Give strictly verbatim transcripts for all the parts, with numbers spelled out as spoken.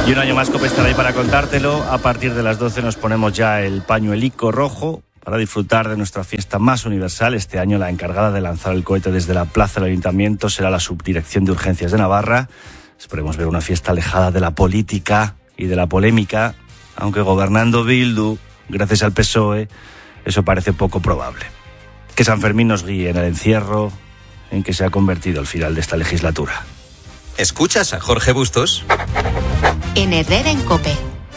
Y un año más COPE estará ahí para contártelo. A partir de las doce nos ponemos ya el pañuelico rojo para disfrutar de nuestra fiesta más universal. Este año la encargada de lanzar el cohete desde la plaza del Ayuntamiento será la Subdirección de Urgencias de Navarra. Esperemos ver una fiesta alejada de la política y de la polémica, aunque gobernando Bildu, gracias al P S O E, eso parece poco probable. Que San Fermín nos guíe en el encierro en que se ha convertido el final de esta legislatura. ¿Escuchas a Jorge Bustos? En Herrera en COPE.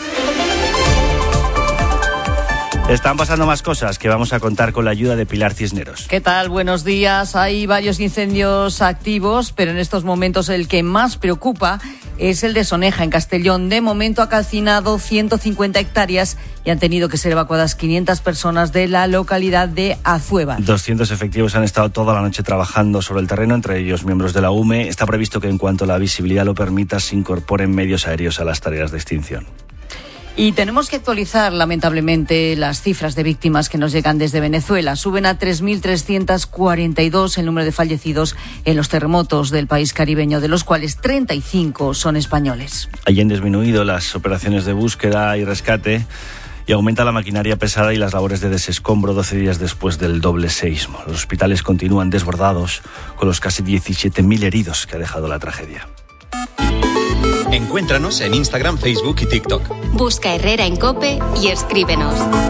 Están pasando más cosas que vamos a contar con la ayuda de Pilar Cisneros. ¿Qué tal? Buenos días. Hay varios incendios activos, pero en estos momentos el que más preocupa es el de Soneja, en Castellón. De momento ha calcinado ciento cincuenta hectáreas y han tenido que ser evacuadas quinientas personas de la localidad de Azueva. doscientos efectivos han estado toda la noche trabajando sobre el terreno, entre ellos miembros de la U M E. Está previsto que en cuanto la visibilidad lo permita, se incorporen medios aéreos a las tareas de extinción. Y tenemos que actualizar, lamentablemente, las cifras de víctimas que nos llegan desde Venezuela. Suben a tres mil trescientos cuarenta y dos el número de fallecidos en los terremotos del país caribeño, de los cuales treinta y cinco son españoles. Allí han disminuido las operaciones de búsqueda y rescate y aumenta la maquinaria pesada y las labores de desescombro doce días después del doble seísmo. Los hospitales continúan desbordados con los casi diecisiete mil heridos que ha dejado la tragedia. Encuéntranos en Instagram, Facebook y TikTok. Busca Herrera en COPE y escríbenos.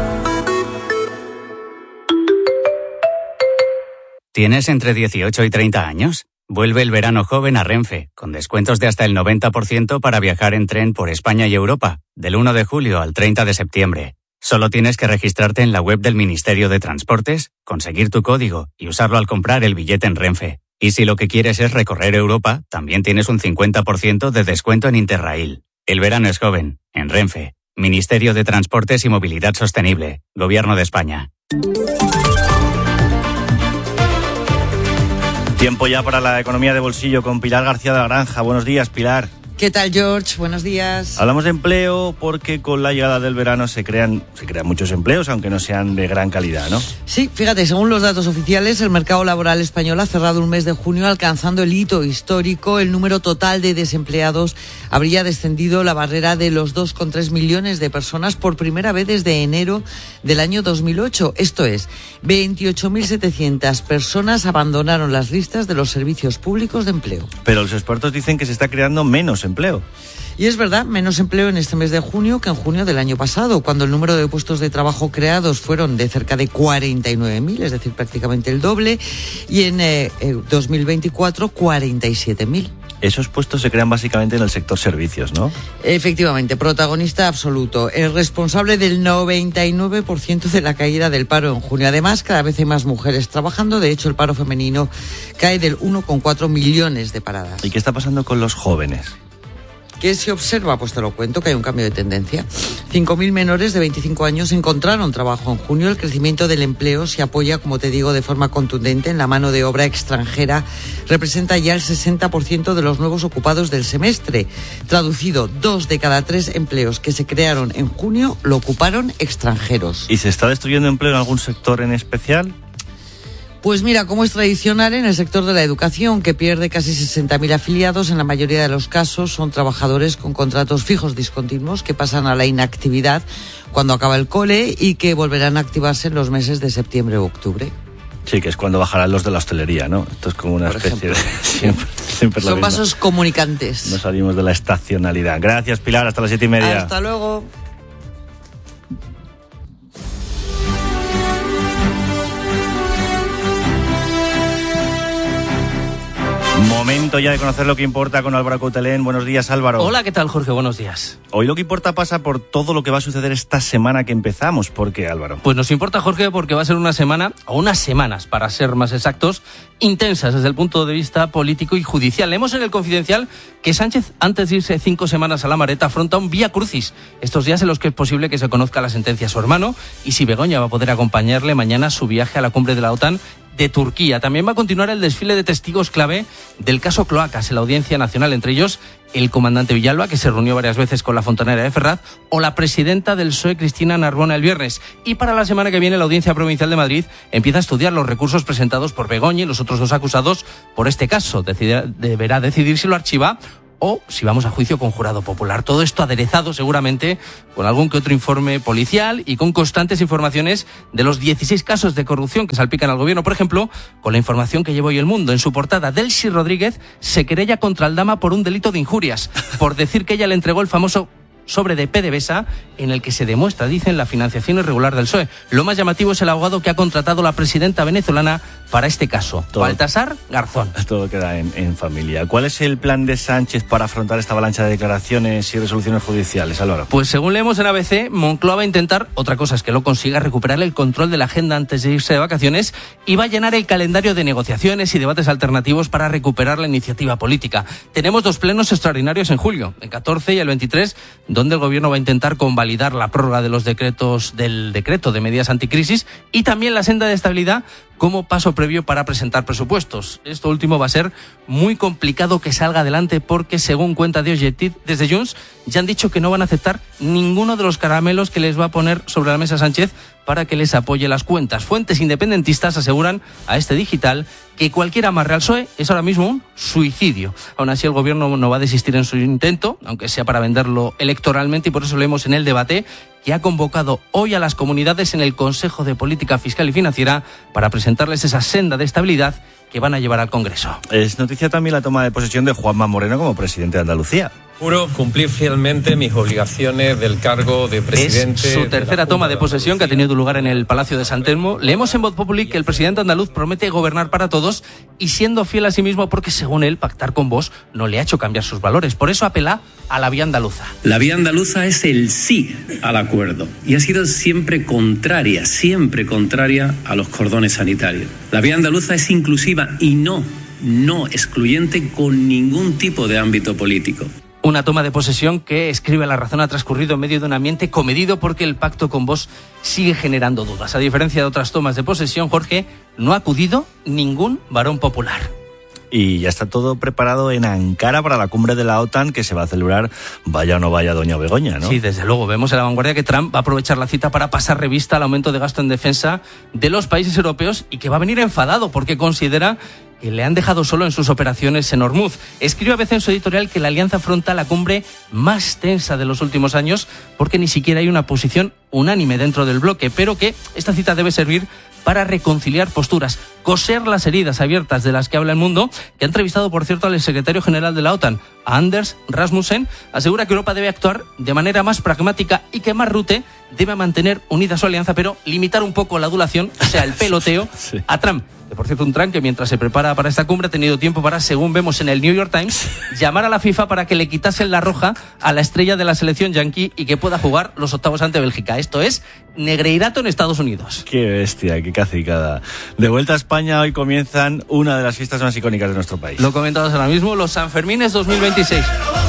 ¿Tienes entre dieciocho y treinta años? Vuelve el verano joven a Renfe, con descuentos de hasta el noventa por ciento para viajar en tren por España y Europa, del uno de julio al treinta de septiembre. Solo tienes que registrarte en la web del Ministerio de Transportes, conseguir tu código y usarlo al comprar el billete en Renfe. Y si lo que quieres es recorrer Europa, también tienes un cincuenta por ciento de descuento en Interrail. El verano es joven, en Renfe. Ministerio de Transportes y Movilidad Sostenible. Gobierno de España. Tiempo ya para la economía de bolsillo con Pilar García de la Granja. Buenos días, Pilar. ¿Qué tal, George? Buenos días. Hablamos de empleo porque con la llegada del verano se crean, se crean muchos empleos, aunque no sean de gran calidad, ¿no? Sí, fíjate, según los datos oficiales, el mercado laboral español ha cerrado un mes de junio alcanzando el hito histórico. El número total de desempleados habría descendido la barrera de los dos coma tres millones de personas por primera vez desde enero del año dos mil ocho. Esto es, veintiocho mil setecientas personas abandonaron las listas de los servicios públicos de empleo. Pero los expertos dicen que se está creando menos empleo. Y es verdad, menos empleo en este mes de junio que en junio del año pasado, cuando el número de puestos de trabajo creados fueron de cerca de cuarenta y nueve mil, es decir, prácticamente el doble, y en eh, dos mil veinticuatro, cuarenta y siete mil. Esos puestos se crean básicamente en el sector servicios, ¿no? Efectivamente, protagonista absoluto, el responsable del noventa y nueve por ciento de la caída del paro en junio. Además, cada vez hay más mujeres trabajando. De hecho, el paro femenino cae del uno coma cuatro millones de paradas. ¿Y qué está pasando con los jóvenes? ¿Qué se observa? Pues te lo cuento, que hay un cambio de tendencia. cinco mil menores de veinticinco años encontraron trabajo en junio. El crecimiento del empleo se apoya, como te digo, de forma contundente en la mano de obra extranjera. Representa ya el sesenta por ciento de los nuevos ocupados del semestre. Traducido, dos de cada tres empleos que se crearon en junio lo ocuparon extranjeros. ¿Y se está destruyendo empleo en algún sector en especial? Pues mira, como es tradicional en el sector de la educación, que pierde casi sesenta mil afiliados, en la mayoría de los casos son trabajadores con contratos fijos discontinuos que pasan a la inactividad cuando acaba el cole y que volverán a activarse en los meses de septiembre o octubre. Sí, que es cuando bajarán los de la hostelería, ¿no? Esto es como una Por especie ejemplo. de... Siempre, siempre Son mismo. vasos comunicantes. No salimos de la estacionalidad. Gracias, Pilar. Hasta las siete y media. Hasta luego. Momento ya de conocer lo que importa con Álvaro Coutelén. Buenos días, Álvaro. Hola, ¿qué tal, Jorge? Buenos días. Hoy lo que importa pasa por todo lo que va a suceder esta semana que empezamos. ¿Por qué, Álvaro? Pues nos importa, Jorge, porque va a ser una semana, o unas semanas, para ser más exactos, intensas desde el punto de vista político y judicial. Leemos en el Confidencial que Sánchez, antes de irse cinco semanas a la Mareta, afronta un vía crucis. Estos días en los que es posible que se conozca la sentencia a su hermano y si Begoña va a poder acompañarle mañana a su viaje a la cumbre de la OTAN de Turquía. También va a continuar el desfile de testigos clave del caso Cloacas en la Audiencia Nacional, entre ellos el comandante Villalba, que se reunió varias veces con la fontanera de Ferraz, o la presidenta del P S O E, Cristina Narbona, el viernes. Y para la semana que viene, la Audiencia Provincial de Madrid empieza a estudiar los recursos presentados por Begoña y los otros dos acusados por este caso. Decide, deberá decidir si lo archiva o si vamos a juicio con jurado popular. Todo esto aderezado seguramente con algún que otro informe policial y con constantes informaciones de los dieciséis casos de corrupción que salpican al gobierno. Por ejemplo, con la información que lleva hoy El Mundo. En su portada, Delcy Rodríguez se querella contra Aldama por un delito de injurias, por decir que ella le entregó el famoso sobre de PDVSA, en el que se demuestra, dicen, la financiación irregular del P S O E. Lo más llamativo es el abogado que ha contratado la presidenta venezolana para este caso, todo, Baltasar Garzón. Todo queda en, en familia. ¿Cuál es el plan de Sánchez para afrontar esta avalancha de declaraciones y resoluciones judiciales, Álvaro? Pues según leemos en A B C, Moncloa va a intentar, otra cosa es que lo consiga, recuperar el control de la agenda antes de irse de vacaciones y va a llenar el calendario de negociaciones y debates alternativos para recuperar la iniciativa política. Tenemos dos plenos extraordinarios en julio, el catorce y el veintitrés, donde el gobierno va a intentar convalidar la prórroga de los decretos del decreto de medidas anticrisis y también la senda de estabilidad como paso previo para presentar presupuestos. Esto último va a ser muy complicado que salga adelante porque, según cuenta de Objective, desde Junts ya han dicho que no van a aceptar ninguno de los caramelos que les va a poner sobre la mesa Sánchez para que les apoye las cuentas. Fuentes independentistas aseguran a este Digital que cualquier amarre al P S O E es ahora mismo un suicidio. Aún así, el gobierno no va a desistir en su intento, aunque sea para venderlo electoralmente, y por eso leemos en El Debate que ha convocado hoy a las comunidades en el Consejo de Política Fiscal y Financiera para presentarles esa senda de estabilidad que van a llevar al Congreso. Es noticia también la toma de posesión de Juanma Moreno como presidente de Andalucía. Juro cumplir fielmente mis obligaciones del cargo de presidente. Es su tercera de toma de posesión que ha tenido lugar en el Palacio de San Telmo. Leemos en Voz Populi que el presidente andaluz promete gobernar para todos y siendo fiel a sí mismo porque, según él, pactar con Vox no le ha hecho cambiar sus valores. Por eso apela a la vía andaluza. La vía andaluza es el sí al acuerdo y ha sido siempre contraria, siempre contraria a los cordones sanitarios. La vía andaluza es inclusiva y no, no excluyente con ningún tipo de ámbito político. Una toma de posesión que, escribe La Razón, ha transcurrido en medio de un ambiente comedido porque el pacto con Vox sigue generando dudas. A diferencia de otras tomas de posesión, Jorge, no ha acudido ningún varón popular. Y ya está todo preparado en Ankara para la cumbre de la OTAN que se va a celebrar, vaya o no vaya doña Begoña, ¿no? Sí, desde luego. Vemos en La Vanguardia que Trump va a aprovechar la cita para pasar revista al aumento de gasto en defensa de los países europeos y que va a venir enfadado porque considera que le han dejado solo en sus operaciones en Hormuz. Escribe a veces en su editorial que la alianza afronta la cumbre más tensa de los últimos años porque ni siquiera hay una posición unánime dentro del bloque, pero que esta cita debe servir para reconciliar posturas, coser las heridas abiertas de las que habla El Mundo, que ha entrevistado, por cierto, al secretario general de la OTAN, a Anders Rasmussen. Asegura que Europa debe actuar de manera más pragmática y que Mark Rutte debe mantener unida su alianza, pero limitar un poco la adulación, o sea, el peloteo, sí. a Trump. Que, por cierto, un Trump que mientras se prepara para esta cumbre ha tenido tiempo para, según vemos en el New York Times, llamar a la FIFA para que le quitasen la roja a la estrella de la selección yanqui y que pueda jugar los octavos ante Bélgica. Esto es Negreirato en Estados Unidos. Qué bestia, qué cacicada. De vuelta a España, hoy comienzan una de las fiestas más icónicas de nuestro país. Lo comentamos ahora mismo, los Sanfermines dos mil veintiséis.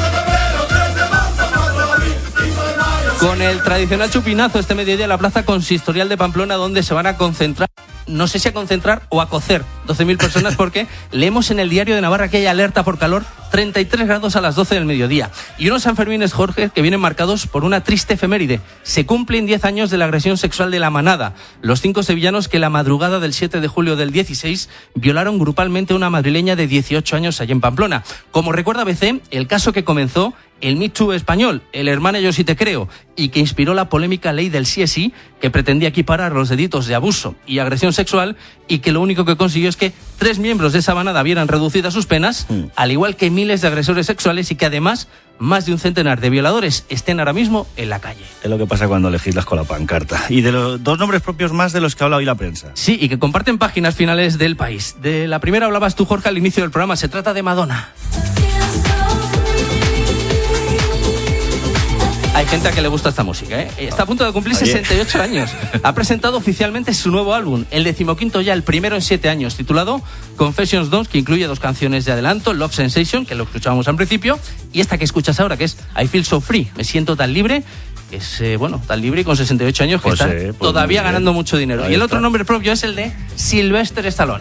Con el tradicional chupinazo este mediodía en la Plaza Consistorial de Pamplona, donde se van a concentrar, no sé si a concentrar o a cocer doce mil personas, porque leemos en el Diario de Navarra que hay alerta por calor, treinta y tres grados a las doce del mediodía. Y unos Sanfermines, Jorge, que vienen marcados por una triste efeméride. Se cumplen diez años de la agresión sexual de La Manada, los cinco sevillanos que la madrugada del siete de julio del dieciséis violaron grupalmente a una madrileña de dieciocho años allí en Pamplona. Como recuerda A B C, el caso que comenzó el Me Too español, el hermano Yo sí te creo, y que inspiró la polémica ley del sí es sí, que pretendía equiparar los delitos de abuso y agresión sexual, y que lo único que consiguió es que tres miembros de esa manada vieran reducidas sus penas, mm. al igual que miles de agresores sexuales, y que además más de un centenar de violadores estén ahora mismo en la calle. Es lo que pasa cuando legislas con la pancarta. Y de los dos nombres propios más de los que habla hoy la prensa. Sí, y que comparten páginas finales del País. De la primera hablabas tú, Jorge, al inicio del programa. Se trata de Madonna. Hay gente a que le gusta esta música, ¿eh? Está a punto de cumplir sesenta y ocho años. Ha presentado oficialmente su nuevo álbum, el decimoquinto ya, el primero en siete años, titulado Confessions dos, que incluye dos canciones de adelanto, Love Sensation, que lo escuchábamos al principio, y esta que escuchas ahora, que es I Feel So Free, me siento tan libre, que es, eh, bueno, tan libre y con sesenta y ocho años que pues está eh, pues todavía ganando mucho dinero. Ahí y el está. Otro nombre propio es el de Sylvester Stallone.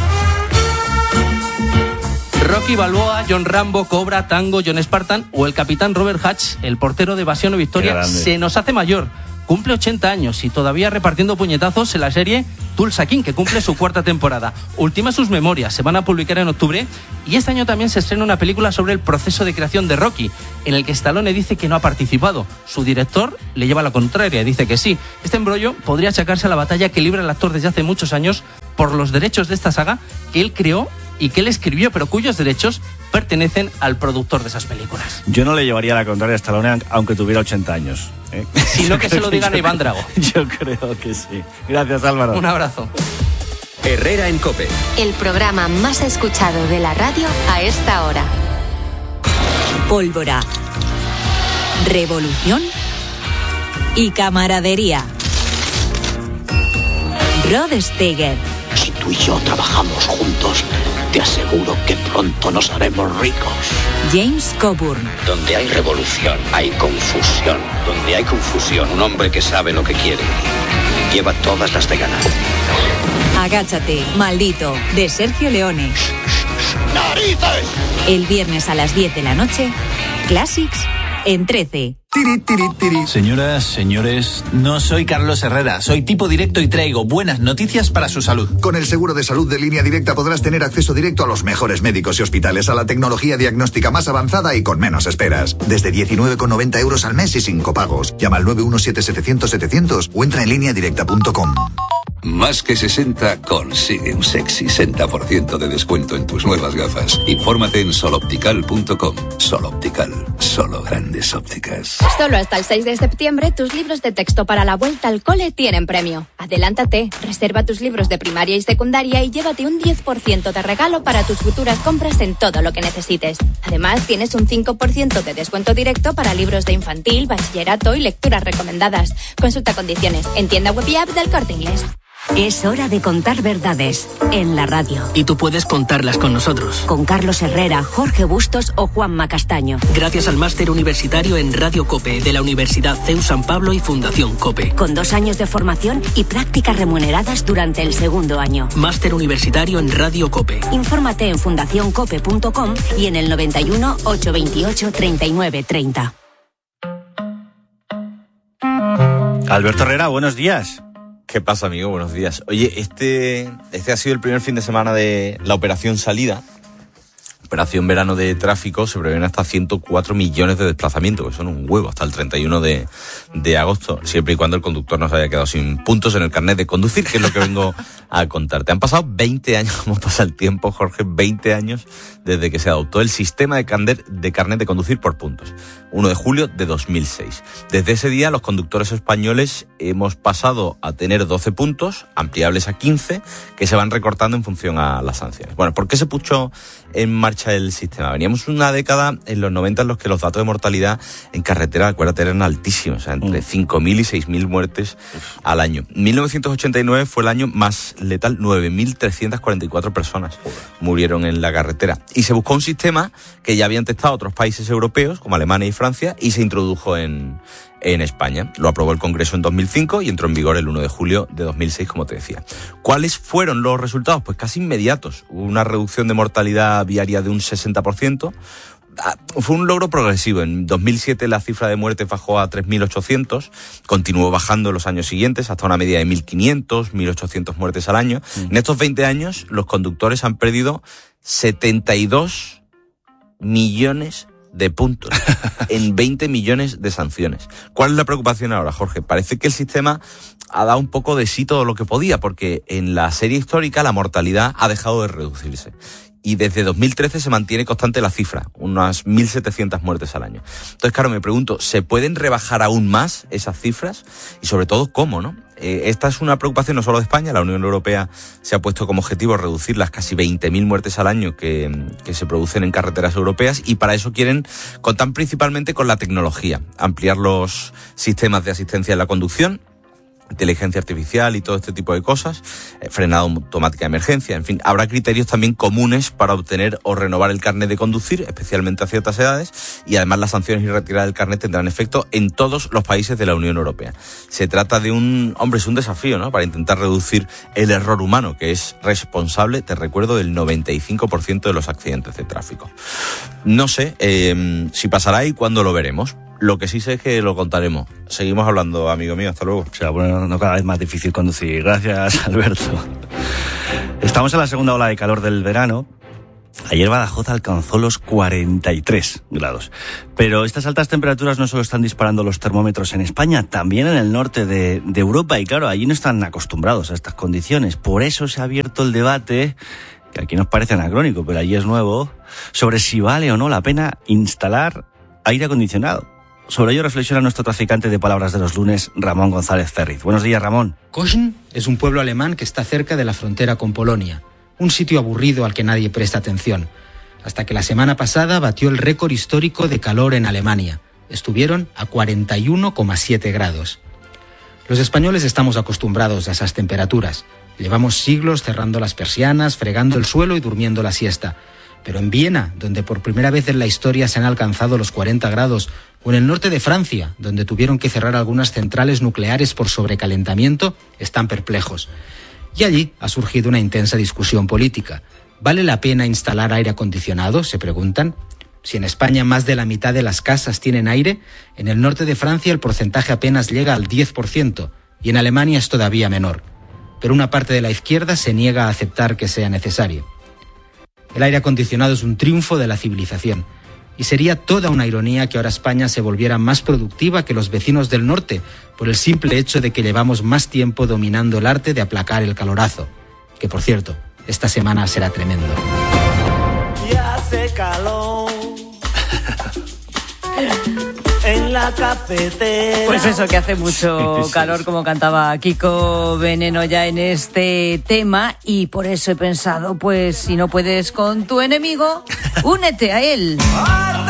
Rocky Balboa, John Rambo, Cobra, Tango, John Spartan o el capitán Robert Hatch, el portero de Evasión o Victoria, se nos hace mayor. Cumple ochenta años y todavía repartiendo puñetazos en la serie Tulsa King, que cumple su cuarta temporada. Ultima sus memorias, se van a publicar en octubre, y este año también se estrena una película sobre el proceso de creación de Rocky, en el que Stallone dice que no ha participado. Su director le lleva la contraria y dice que sí. Este embrollo podría achacarse a la batalla que libra el actor desde hace muchos años por los derechos de esta saga que él creó y que él escribió, pero cuyos derechos pertenecen al productor de esas películas. Yo no le llevaría la contraria a Stallone aunque tuviera ochenta años. ¿eh? Sino que se lo digan a Iván Drago. Yo creo que sí. Gracias, Álvaro. Un abrazo. Herrera en COPE. El programa más escuchado de la radio a esta hora. Pólvora, revolución y camaradería. Rod Steiger. Si tú y yo trabajamos juntos, te aseguro que pronto nos haremos ricos. James Coburn. Donde hay revolución, hay confusión. Donde hay confusión, un hombre que sabe lo que quiere lleva todas las de ganar. Agáchate, maldito, de Sergio Leone. ¡Narices! El viernes a las diez de la noche, Classics en trece. Tiri, tiri, tiri. Señoras, señores, no soy Carlos Herrera, soy tipo directo y traigo buenas noticias para su salud. Con el seguro de salud de Línea Directa podrás tener acceso directo a los mejores médicos y hospitales, a la tecnología diagnóstica más avanzada y con menos esperas. Desde diecinueve con noventa euros al mes y sin copagos. Llama al nueve uno siete setecientos setecientos o entra en línea directa punto com. Más que sesenta consigue un sexy sesenta por ciento de descuento en tus nuevas gafas. Infórmate en soloptical punto com. Soloptical, solo grandes ópticas. Solo hasta el seis de septiembre tus libros de texto para la vuelta al cole tienen premio. Adelántate, reserva tus libros de primaria y secundaria y llévate un diez por ciento de regalo para tus futuras compras en todo lo que necesites. Además, tienes un cinco por ciento de descuento directo para libros de infantil, bachillerato y lecturas recomendadas. Consulta condiciones en tienda web y app del Corte Inglés. Es hora de contar verdades en la radio. Y tú puedes contarlas con nosotros. Con Carlos Herrera, Jorge Bustos o Juanma Castaño. Gracias al máster universitario en Radio COPE de la Universidad C E U San Pablo y Fundación COPE. Con dos años de formación y prácticas remuneradas durante el segundo año. Máster universitario en Radio COPE. Infórmate en fundación cope punto com y en el noventa y uno, ochocientos veintiocho, treinta y nueve treinta. Alberto Herrera, buenos días. ¿Qué pasa, amigo? Buenos días. Oye, este, este ha sido el primer fin de semana de la Operación Salida. Operación Verano de Tráfico. Se prevén hasta ciento cuatro millones de desplazamientos, que son un huevo, hasta el treinta y uno de agosto, siempre y cuando el conductor no se haya quedado sin puntos en el carnet de conducir, que es lo que vengo a contarte. Han pasado veinte años, ¿cómo pasa el tiempo, Jorge? veinte años desde que se adoptó el sistema de carnet de, carnet de conducir por puntos. uno de julio de dos mil seis. Desde ese día, los conductores españoles hemos pasado a tener doce puntos, ampliables a quince, que se van recortando en función a las sanciones. Bueno, ¿por qué se puso en marcha el sistema? Veníamos una década en los noventa en los que los datos de mortalidad en carretera, acuérdate, eran altísimos, o sea, entre cinco mil y seis mil muertes al año. mil novecientos ochenta y nueve fue el año más letal, nueve mil trescientas cuarenta y cuatro personas murieron en la carretera. Y se buscó un sistema que ya habían testado otros países europeos, como Alemania y Francia, y se introdujo en, en España. Lo aprobó el Congreso en dos mil cinco y entró en vigor el uno de julio de dos mil seis, como te decía. ¿Cuáles fueron los resultados? Pues casi inmediatos. Hubo una reducción de mortalidad viaria de un sesenta por ciento. Fue un logro progresivo. En dos mil siete la cifra de muertes bajó a tres mil ochocientos, continuó bajando en los años siguientes hasta una media de mil quinientos, mil ochocientos muertes al año. Mm. En estos veinte años los conductores han perdido setenta y dos millones de puntos en veinte millones de sanciones. ¿Cuál es la preocupación ahora, Jorge? Parece que el sistema ha dado un poco de sí todo lo que podía, porque en la serie histórica la mortalidad ha dejado de reducirse. Y desde dos mil trece se mantiene constante la cifra, unas mil setecientas muertes al año. Entonces, claro, me pregunto, ¿se pueden rebajar aún más esas cifras? Y sobre todo, ¿cómo, no? Eh, esta es una preocupación no solo de España. La Unión Europea se ha puesto como objetivo reducir las casi veinte mil muertes al año que, que se producen en carreteras europeas, y para eso quieren contar principalmente con la tecnología, ampliar los sistemas de asistencia en la conducción, inteligencia artificial y todo este tipo de cosas, eh, frenada automática de emergencia, en fin, habrá criterios también comunes para obtener o renovar el carnet de conducir, especialmente a ciertas edades, y además las sanciones y retirada del carnet tendrán efecto en todos los países de la Unión Europea. Se trata de un, hombre, es un desafío, ¿no?, para intentar reducir el error humano, que es responsable, te recuerdo, del noventa y cinco por ciento de los accidentes de tráfico. No sé eh, si pasará y cuándo lo veremos. Lo que sí sé es que lo contaremos. Seguimos hablando, amigo mío. Hasta luego. O sea, bueno, no cada vez más difícil conducir. Gracias, Alberto. Estamos en la segunda ola de calor del verano. Ayer Badajoz alcanzó los cuarenta y tres grados. Pero estas altas temperaturas no solo están disparando los termómetros en España, también en el norte de, de Europa. Y claro, allí no están acostumbrados a estas condiciones. Por eso se ha abierto el debate, que aquí nos parece anacrónico, pero allí es nuevo, sobre si vale o no la pena instalar aire acondicionado. Sobre ello reflexiona nuestro traficante de palabras de los lunes, Ramón González Ferriz. Buenos días, Ramón. Koszyn es un pueblo alemán que está cerca de la frontera con Polonia. Un sitio aburrido al que nadie presta atención. Hasta que la semana pasada batió el récord histórico de calor en Alemania. Estuvieron a cuarenta y uno coma siete grados. Los españoles estamos acostumbrados a esas temperaturas. Llevamos siglos cerrando las persianas, fregando el suelo y durmiendo la siesta. Pero en Viena, donde por primera vez en la historia se han alcanzado los cuarenta grados, o en el norte de Francia, donde tuvieron que cerrar algunas centrales nucleares por sobrecalentamiento, están perplejos. Y allí ha surgido una intensa discusión política. ¿Vale la pena instalar aire acondicionado?, se preguntan. Si en España más de la mitad de las casas tienen aire, en el norte de Francia el porcentaje apenas llega al diez por ciento y en Alemania es todavía menor. Pero una parte de la izquierda se niega a aceptar que sea necesario. El aire acondicionado es un triunfo de la civilización. Y sería toda una ironía que ahora España se volviera más productiva que los vecinos del norte, por el simple hecho de que llevamos más tiempo dominando el arte de aplacar el calorazo. Que, por cierto, esta semana será tremendo. Ya hace calor en la cafetera. Pues eso, que hace mucho calor, como cantaba Kiko Veneno ya en este tema, y por eso he pensado, pues si no puedes con tu enemigo, únete a él.